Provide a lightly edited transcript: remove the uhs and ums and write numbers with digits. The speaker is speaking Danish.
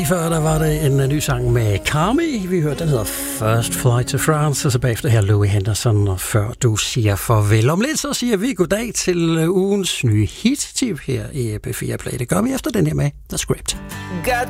Før der var det en ny sang med Carmi. Vi hørte, den hedder First Flight to France, og så bagefter her Louis Henderson, og før du siger farvel. Om lidt, så siger vi goddag til ugens nye hit-tip her i P4 Play. Det gør vi efter den her med The Script. Got